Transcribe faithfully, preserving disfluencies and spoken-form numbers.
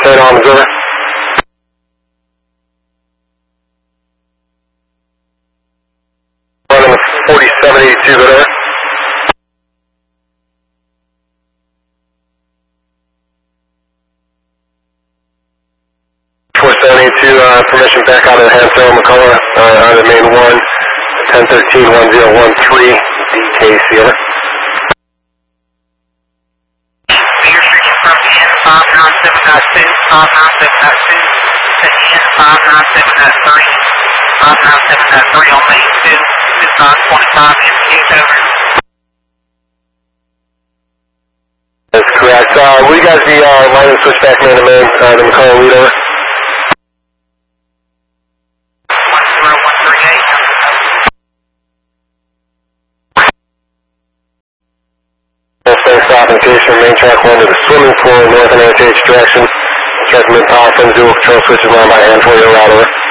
Saint Albans, over. Running forty-seven eighty-two, go there. forty-seven eighty-two, uh, permission back out of the Hansel McCullough, uh, out of main one, ten thirteen one zero one three, D K C, over. You're reaching from N five nine seven point two, five nine seven point two to N five nine seven point three, five nine seven point three on main two, two five twenty-five M Q, over. That's correct. Uh, will you guys be uh, lining switchback man to main, uh, the McCullough lead, over? one zero one three eight. Full stop indication, main track one to the swimming pool, north and N H H direction. Check mid power from dual control switches on by hand for your route, over.